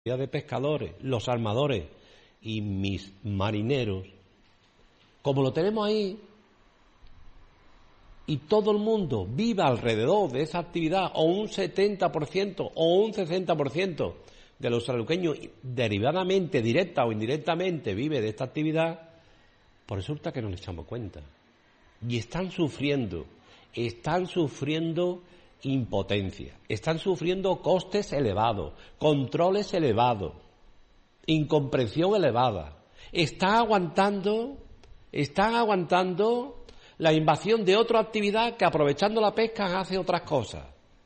de pescadores, los armadores y mis marineros, como lo tenemos ahí, y todo el mundo viva alrededor de esa actividad, o un 70% o un 60% de los saluqueños derivadamente, directa o indirectamente, vive de esta actividad, pues resulta que no les echamos cuenta. Y están sufriendo impotencia, están sufriendo costes elevados, controles elevados, incomprensión elevada. Están aguantando la invasión de otra actividad que, aprovechando la pesca, hace otras cosas.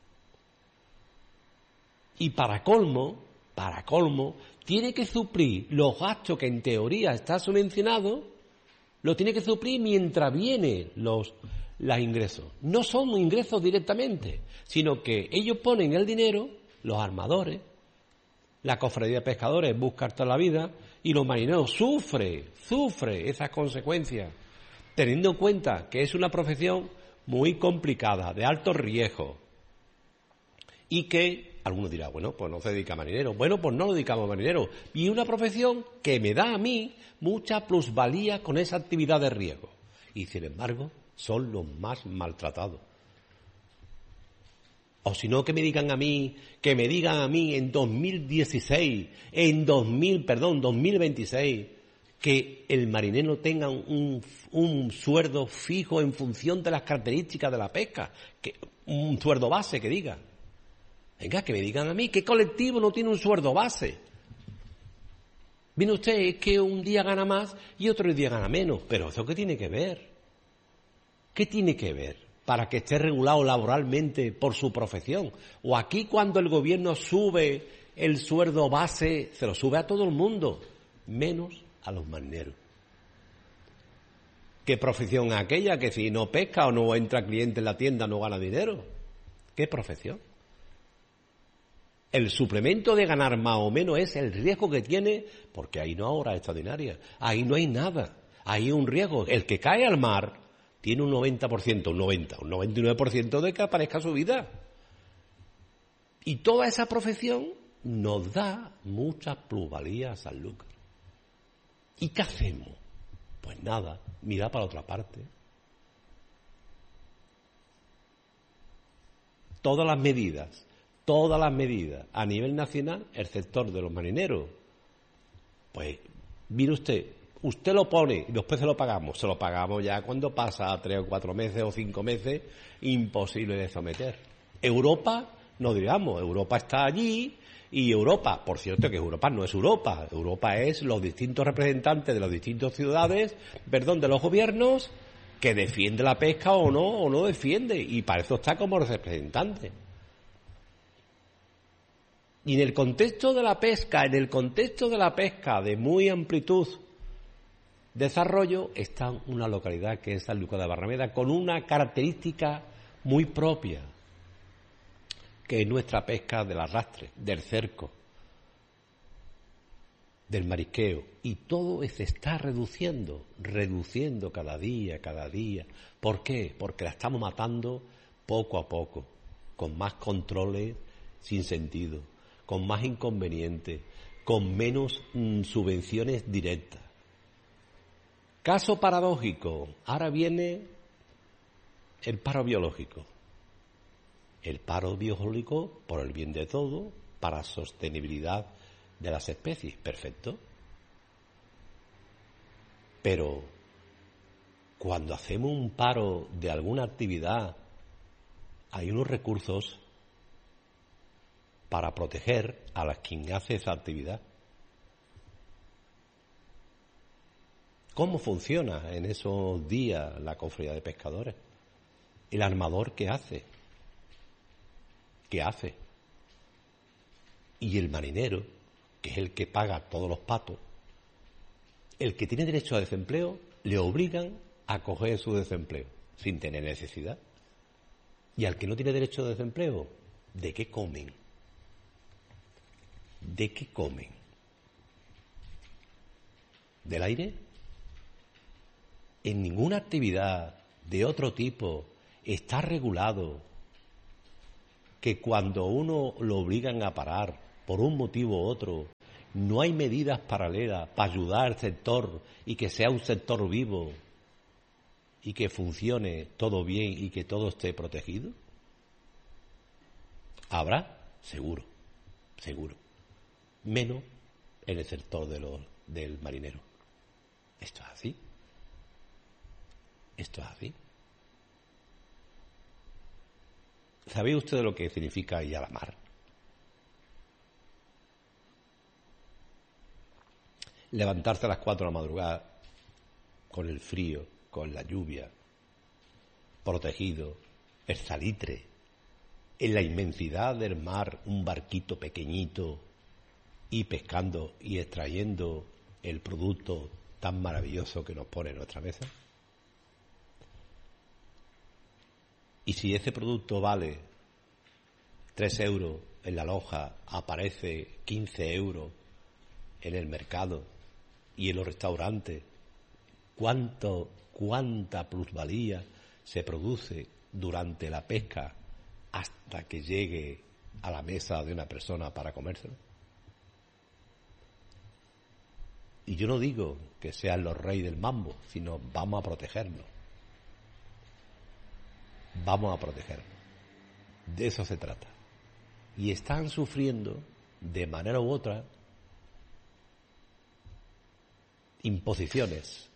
Y para colmo, tiene que suplir los gastos que en teoría está subvencionado, lo tiene que suplir mientras vienen los ingresos. No son ingresos directamente, sino que ellos ponen el dinero, los armadores, la cofradía de pescadores busca toda la vida, y los marineros sufre esas consecuencias, teniendo en cuenta que es una profesión muy complicada, de alto riesgo, y que algunos dirán, bueno, pues no se dedica a marineros. Bueno, pues no lo dedicamos a marineros. Y una profesión que me da a mí mucha plusvalía con esa actividad de riesgo. Y sin embargo, son los más maltratados. O si no, que me digan a mí en 2026, que el marinero tenga un sueldo fijo en función de las características de la pesca, que un sueldo base, que diga. Venga, que me digan a mí, ¿qué colectivo no tiene un sueldo base? Viene usted, es que un día gana más y otro día gana menos. Pero ¿eso qué tiene que ver? ¿Qué tiene que ver para que esté regulado laboralmente por su profesión? O aquí, cuando el gobierno sube el sueldo base, se lo sube a todo el mundo, menos a los marineros. ¿Qué profesión es aquella que si no pesca o no entra cliente en la tienda no gana dinero? ¿Qué profesión? El suplemento de ganar más o menos es el riesgo que tiene, porque ahí no hay horas extraordinarias, ahí no hay nada, ahí hay un riesgo. El que cae al mar tiene un 90%, un 99% de que aparezca su vida. Y toda esa profesión nos da muchas plusvalías al lucro. ¿Y qué hacemos? Pues nada, mira para otra parte. Todas las medidas a nivel nacional, el sector de los marineros, pues mire usted lo pone y después se lo pagamos ya cuando pasa a 3 o 4 meses o 5 meses, imposible de someter. Europa, no digamos, Europa está allí, y Europa, por cierto que Europa no es Europa es los distintos representantes de las distintas ciudades, de los gobiernos, que defiende la pesca o no defiende, y para eso está como representante. Y en el contexto de la pesca de muy amplitud, desarrollo, está una localidad que es Sanlúcar de Barrameda, con una característica muy propia, que es nuestra pesca del arrastre, del cerco, del marisqueo. Y todo se está reduciendo cada día. ¿Por qué? Porque la estamos matando poco a poco, con más controles sin sentido, con más inconvenientes, con menos subvenciones directas. Caso paradójico, ahora viene el paro biológico. El paro biológico por el bien de todo, para sostenibilidad de las especies, perfecto. Pero cuando hacemos un paro de alguna actividad, hay unos recursos para proteger a quien hace esa actividad. ¿Cómo funciona en esos días la cofradía de pescadores? ¿El armador qué hace? Y el marinero, que es el que paga todos los patos, el que tiene derecho a desempleo, le obligan a coger su desempleo sin tener necesidad. Y al que no tiene derecho a desempleo, ¿de qué comen? ¿Del aire? En ninguna actividad de otro tipo está regulado que cuando uno lo obligan a parar por un motivo u otro, no hay medidas paralelas para ayudar al sector y que sea un sector vivo y que funcione todo bien y que todo esté protegido? Habrá, seguro, seguro. Menos en el sector del marinero. Esto es así. Esto es así. ¿Sabéis ustedes lo que significa ir a la mar? Levantarse a las 4 de la madrugada con el frío, con la lluvia, protegido, el salitre, en la inmensidad del mar, un barquito pequeñito y pescando y extrayendo el producto tan maravilloso que nos pone en nuestra mesa. Y si ese producto vale 3 euros en la loja, aparece 15 euros en el mercado y en los restaurantes, ¿cuánta plusvalía se produce durante la pesca hasta que llegue a la mesa de una persona para comérselo? Y yo no digo que sean los reyes del mambo, sino vamos a protegernos. Vamos a protegernos. De eso se trata. Y están sufriendo, de manera u otra, imposiciones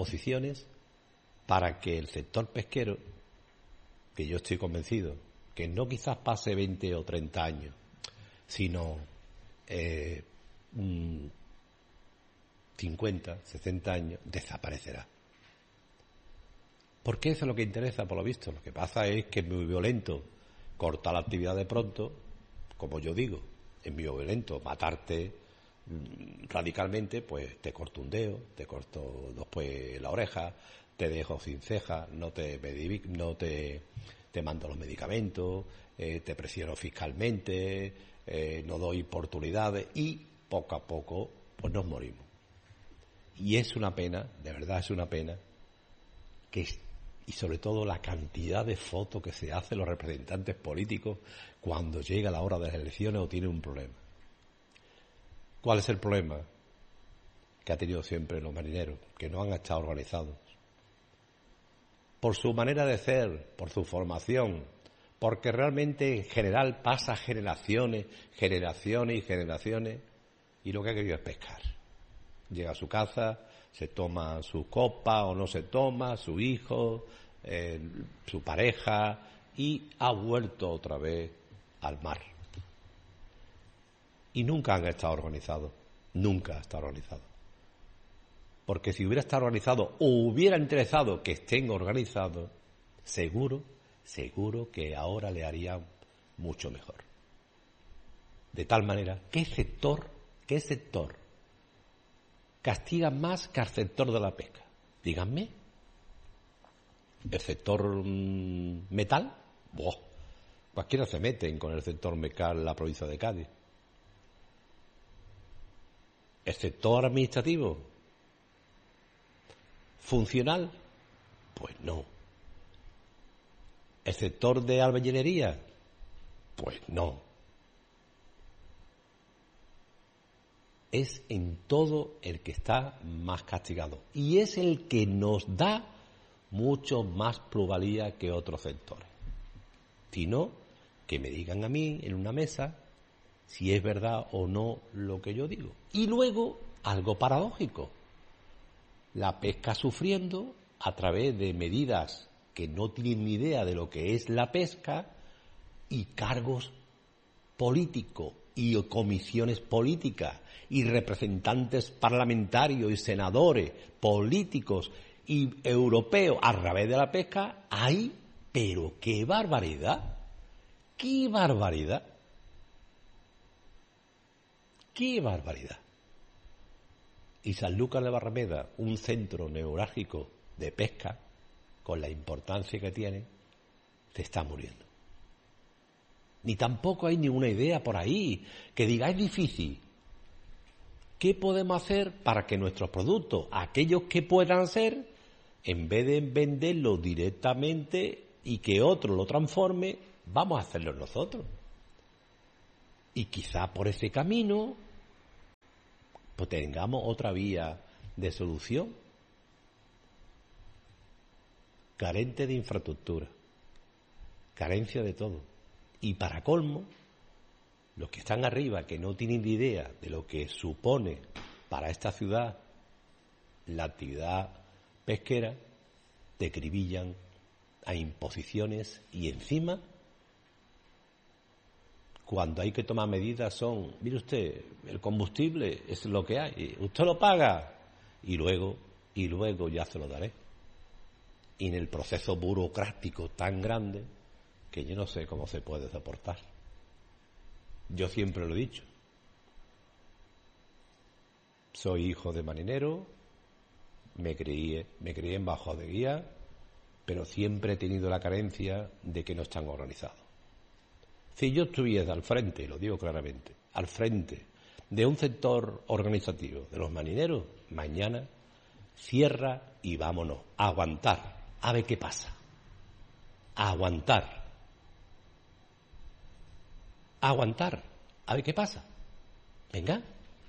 para que el sector pesquero, que yo estoy convencido, que no quizás pase 20 o 30 años, sino 50, 60 años, desaparecerá. Porque eso es lo que interesa, por lo visto. Lo que pasa es que es muy violento cortar la actividad de pronto, como yo digo, es muy violento matarte radicalmente, pues te corto un dedo, te corto después la oreja, te dejo sin ceja, no te mando los medicamentos, te presiono fiscalmente, no doy oportunidades y poco a poco pues nos morimos. Y es una pena, de verdad es una pena, y sobre todo la cantidad de fotos que se hacen los representantes políticos cuando llega la hora de las elecciones o tienen un problema. ¿Cuál es el problema que ha tenido siempre los marineros? Que no han estado organizados. Por su manera de ser, por su formación, porque realmente en general pasa generaciones y generaciones, y lo que ha querido es pescar. Llega a su casa, se toma su copa o no se toma, su hijo, su pareja, y ha vuelto otra vez al mar. Y nunca han estado organizados, nunca ha estado organizado. Porque si hubiera estado organizado o hubiera interesado que estén organizados, seguro que ahora le harían mucho mejor. De tal manera, ¿qué sector castiga más que al sector de la pesca? Díganme. ¿El sector metal? Cualquiera se meten con el sector metal en la provincia de Cádiz. ¿El sector administrativo? ¿Funcional? Pues no. ¿El sector de albañilería? Pues no. Es en todo el que está más castigado. Y es el que nos da mucho más plusvalía que otros sectores. Si no, que me digan a mí en una mesa si es verdad o no lo que yo digo. Y luego, algo paradójico, la pesca sufriendo a través de medidas que no tienen ni idea de lo que es la pesca y cargos políticos y comisiones políticas y representantes parlamentarios y senadores políticos y europeos a través de la pesca. ¡Ay, pero qué barbaridad! ¡Qué barbaridad! ¡Qué barbaridad! Y Sanlúcar de Barrameda, un centro neurálgico de pesca, con la importancia que tiene, se está muriendo. Ni tampoco hay ninguna idea por ahí que diga es difícil. ¿Qué podemos hacer para que nuestros productos, aquellos que puedan ser, en vez de venderlos directamente y que otro lo transforme, vamos a hacerlo nosotros? Y quizá por ese camino pues tengamos otra vía de solución. Carente de infraestructura, carencia de todo. Y para colmo, los que están arriba, que no tienen ni idea de lo que supone para esta ciudad la actividad pesquera, te cribillan a imposiciones y encima, cuando hay que tomar medidas son, mire usted, el combustible es lo que hay, usted lo paga y luego ya se lo daré. Y en el proceso burocrático tan grande que yo no sé cómo se puede soportar. Yo siempre lo he dicho. Soy hijo de marinero, me crié en bajo de guía, pero siempre he tenido la carencia de que no están organizados. Si yo estuviera al frente, lo digo claramente, al frente de un sector organizativo de los marineros, mañana cierra y vámonos, a aguantar, a ver qué pasa, a aguantar, a ver qué pasa, venga,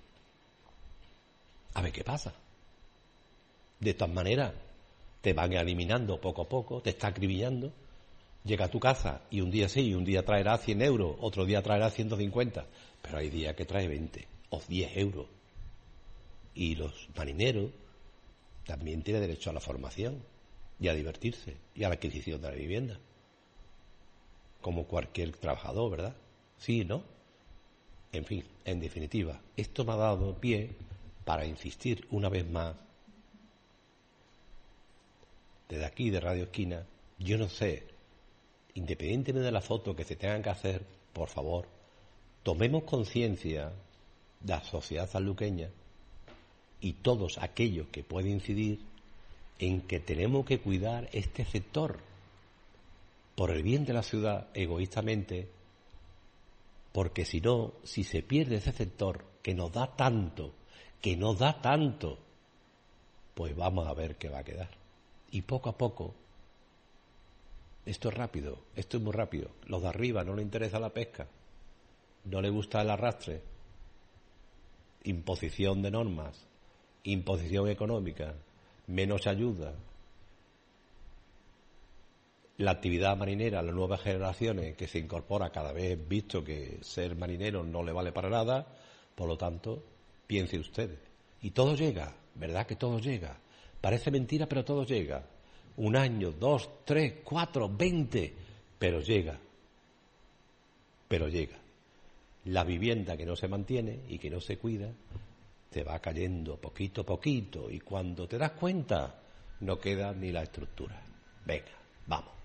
a ver qué pasa. De todas maneras, te van eliminando poco a poco, te está acribillando. Llega a tu casa y un día sí, un día traerá 100 euros, otro día traerá 150, pero hay días que trae 20 o 10 euros. Y los marineros también tienen derecho a la formación y a divertirse y a la adquisición de la vivienda, como cualquier trabajador, ¿verdad? Sí, ¿no? En fin, en definitiva, esto me ha dado pie para insistir una vez más, desde aquí de Radio Esquina, yo no sé, independientemente de la foto que se tengan que hacer, por favor, tomemos conciencia de la sociedad sanluqueña y todos aquellos que pueden incidir en que tenemos que cuidar este sector por el bien de la ciudad egoístamente, porque si no, si se pierde ese sector que nos da tanto, pues vamos a ver qué va a quedar. Y poco a poco, esto es rápido, esto es muy rápido. Los de arriba no les interesa la pesca, no les gusta el arrastre, imposición de normas, imposición económica, menos ayuda. La actividad marinera, las nuevas generaciones que se incorpora cada vez, visto que ser marinero no le vale para nada, por lo tanto, piensen ustedes. Y todo llega, ¿verdad que todo llega? Parece mentira, pero todo llega. 1 año, 2, 3, 4, 20, pero llega. La vivienda que no se mantiene y que no se cuida, te va cayendo poquito a poquito y cuando te das cuenta, no queda ni la estructura. Venga, vamos.